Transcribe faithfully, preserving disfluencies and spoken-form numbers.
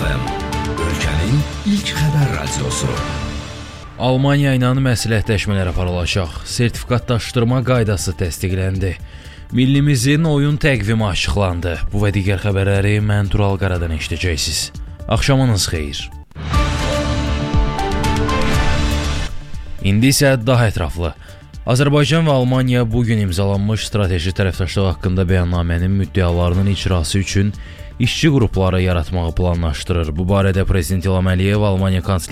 F M, ölkənin ilk xəbər radiosu. Almaniya ilə məsləhətləşmələr aparılacaq. Sertifikatlaşdırma qaydası təsdiqləndi. Millimizin oyun təqvimi açıqlandı. Bu və digər xəbərləri mən Tural Qaradan eşidəcəksiniz. Axşamınız xeyir. İndi isə daha ətraflı. Azərbaycan və Almaniya bugün imzalanmış strateji tərəfdaşlıq haqqında bəyannamənin müddəalarının icrası üçün işçi qrupları yaratmağı planlaşdırır. Bu barədə Prezident İlham Əliyev Almaniya kansleri